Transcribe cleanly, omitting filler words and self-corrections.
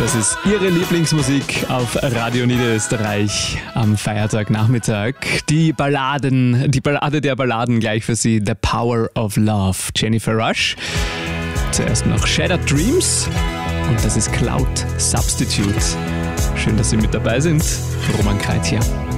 Das ist Ihre Lieblingsmusik auf Radio Niederösterreich am Feiertagnachmittag. Die Ballade der Balladen gleich für Sie, The Power of Love, Jennifer Rush. Zuerst noch Shattered Dreams und das ist Cloud Substitute. Schön, dass Sie mit dabei sind. Roman Kreit hier.